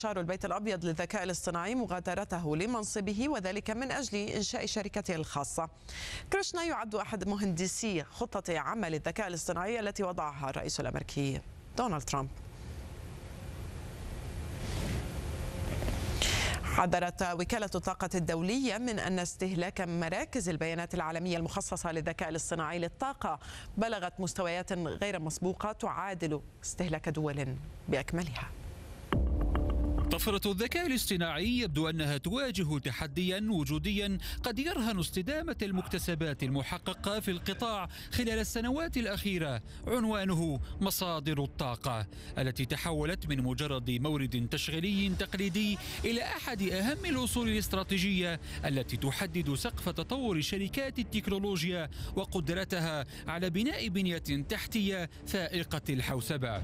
شار البيت الأبيض للذكاء الاصطناعي مغادرته لمنصبه، وذلك من أجل إنشاء شركته الخاصة. كريشنا يعد أحد مهندسي خطة عمل الذكاء الاصطناعي التي وضعها الرئيس الأمريكي دونالد ترامب. حذرت وكالة الطاقة الدولية من أن استهلاك مراكز البيانات العالمية المخصصة للذكاء الاصطناعي للطاقة بلغت مستويات غير مسبوقة تعادل استهلاك دول بأكملها. طفرة الذكاء الاصطناعي يبدو أنها تواجه تحديا وجوديا قد يرهن استدامة المكتسبات المحققة في القطاع خلال السنوات الأخيرة، عنوانه مصادر الطاقة التي تحولت من مجرد مورد تشغيلي تقليدي إلى أحد أهم الأصول الاستراتيجية التي تحدد سقف تطور شركات التكنولوجيا وقدرتها على بناء بنية تحتية فائقة الحوسبة.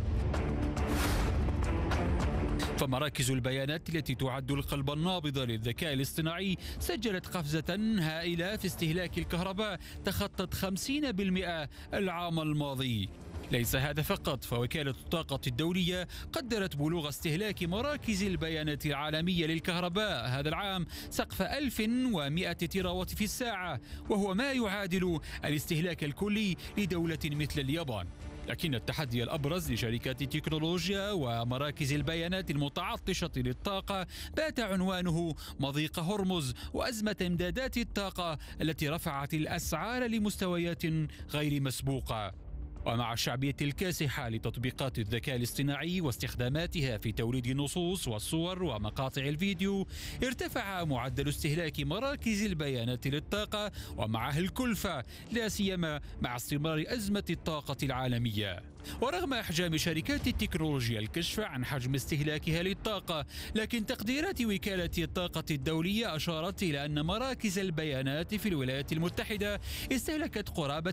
فمراكز البيانات التي تعد القلب النابض للذكاء الاصطناعي سجلت قفزة هائلة في استهلاك الكهرباء تخطت 50% العام الماضي. ليس هذا فقط، فوكالة الطاقة الدولية قدرت بلوغ استهلاك مراكز البيانات العالمية للكهرباء هذا العام سقف 1100 تيراوات في الساعة، وهو ما يعادل الاستهلاك الكلي لدولة مثل اليابان. لكن التحدي الأبرز لشركات التكنولوجيا ومراكز البيانات المتعطشة للطاقة بات عنوانه مضيق هرمز وأزمة إمدادات الطاقة التي رفعت الأسعار لمستويات غير مسبوقة. ومع الشعبية الكاسحة لتطبيقات الذكاء الاصطناعي واستخداماتها في توليد النصوص والصور ومقاطع الفيديو، ارتفع معدل استهلاك مراكز البيانات للطاقة ومعه الكلفة، لا سيما مع استمرار أزمة الطاقة العالمية. ورغم إحجام شركات التكنولوجيا الكشف عن حجم استهلاكها للطاقة، لكن تقديرات وكالة الطاقة الدولية أشارت إلى أن مراكز البيانات في الولايات المتحدة استهلكت قرابة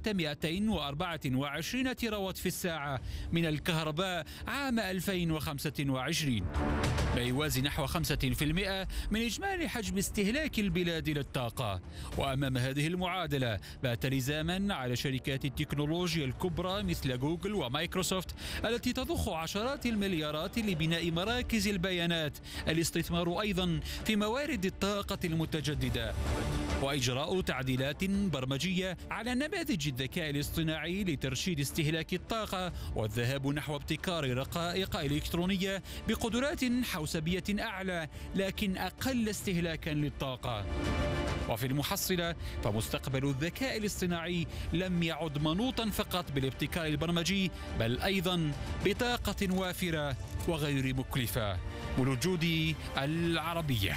224 تيراوات في الساعة من الكهرباء عام 2025، ما يوازي نحو 5% من إجمالي حجم استهلاك البلاد للطاقة. وأمام هذه المعادلة بات لزاما على شركات التكنولوجيا الكبرى مثل جوجل ومايكروسوفت التي تضخ عشرات المليارات لبناء مراكز البيانات الاستثمار أيضا في موارد الطاقة المتجددة وإجراء تعديلات برمجية على نماذج الذكاء الاصطناعي لترشيد استهلاك الطاقة والذهاب نحو ابتكار رقائق إلكترونية بقدرات حوسبية أعلى لكن أقل استهلاكا للطاقة. وفي المحصلة فمستقبل الذكاء الاصطناعي لم يعد منوطا فقط بالابتكار البرمجي، بل أيضا بطاقة وافرة وغير مكلفة. والوجود العربية.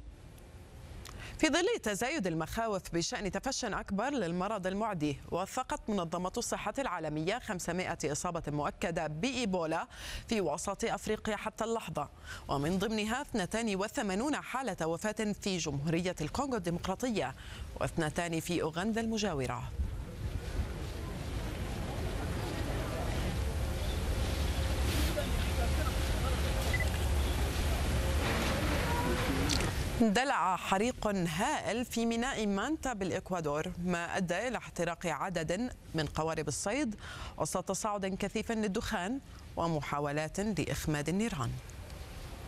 في ظل تزايد المخاوف بشأن تفشٍ أكبر للمرض المعدي، وثقت منظمة الصحة العالمية 500 إصابة مؤكدة بإيبولا في وسط أفريقيا حتى اللحظة، ومن ضمنها 82 حالة وفاة في جمهورية الكونغو الديمقراطية و2 في أوغندا المجاورة. اندلع حريق هائل في ميناء مانتا بالإكوادور، ما أدى إلى احتراق عدد من قوارب الصيد وسط تصاعد كثيف للدخان ومحاولات لإخماد النيران.